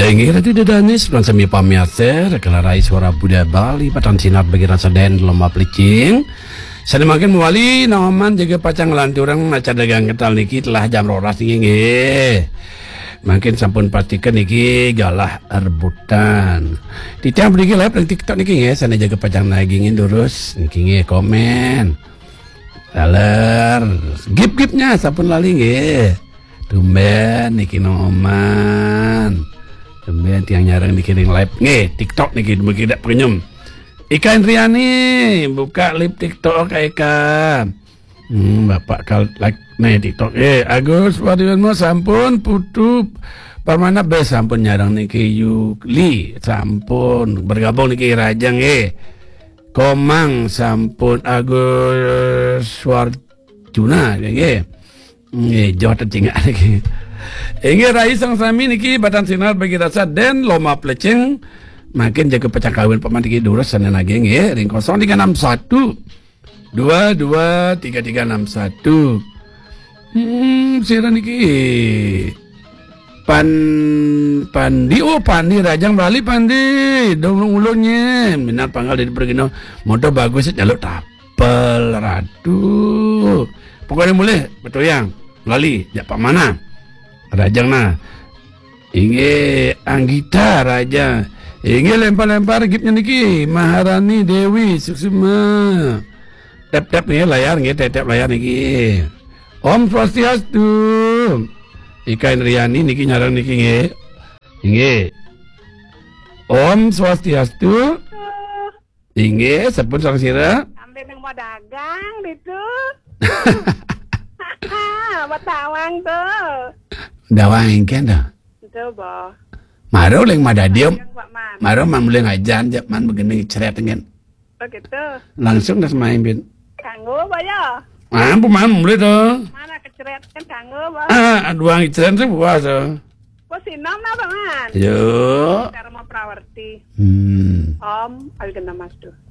Ingira tu Danis Pulang semi pamiater Kelarai suara Buddha Bali Patan sinar bagi rasa den lomba pelicing. Saya makin mewali Naman jaga pacang lanti orang Acar dagang ketal niki telah jam roras niki. Makin sampun pastikan niki galah rebutan. Titiang beri live di TikTok niki nge. Sana jaga pacang lagi ngin durus niki nge komen. Daler gip-gipnya sampun lali nge. Tumben niki noman. Tumben tiang nyarang dikiring live nge TikTok niki bagi dak penyum. Ika Indriani buka live TikTok Ika. Bapak kal like nih TikTok. Agus Wadiwanmo sampun putu Parmana be sampun nyarang niki Yuli sampun bergabung niki Rajang Komang sampun Agus Warjuna Jawa tercinga niki. Inge Rai sang sami niki Batan sinar bagi rasa den loma plecing makin jaga pecah kawin paman niki durus sana lagi nge ring 0361 223361. Sira niki Pandi Rajang Bali Pandi dong ulunnya minat panggal dari pergino motor bagus jaluk tapel ratu pokoknya boleh betul yang lali jak pak mana Rajang nah inge Anggita Raja inge lempar-lempar gipnya niki Maharani Dewi Suksuma tap-tap nih layar nge tap layar niki Om Swastiastu Ika Indriani niki nyarang niki nge Om Swastiastu inge sepun sang sira sampai nang mau dagang gitu. Batawang tuh dawang kan dah coba maro leng madadiom maro mamule ngajan man begini ceret dengan begitu langsung dah semain bin kanggo ba ya mampu mulai tuh mana keceret kan kanggo ba dua ngiceren tuh puasa Sinom na bangan yo Karma Prawarti Om Algana Mas tuh